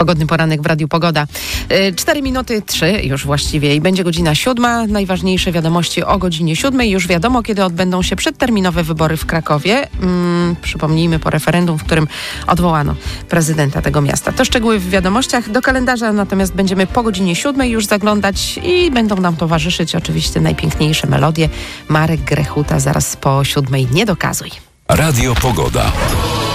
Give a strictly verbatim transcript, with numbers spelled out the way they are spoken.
Pogodny poranek w Radiu Pogoda. Cztery minuty, trzy już właściwie i będzie godzina siódma. Najważniejsze wiadomości o godzinie siódmej. Już wiadomo, kiedy odbędą się przedterminowe wybory w Krakowie. Hmm, przypomnijmy, po referendum, w którym odwołano prezydenta tego miasta. To szczegóły w wiadomościach. Do kalendarza natomiast będziemy po godzinie siódmej już zaglądać i będą nam towarzyszyć oczywiście najpiękniejsze melodie. Marek Grechuta zaraz po siódmej. Nie dokazuj. Radio Pogoda.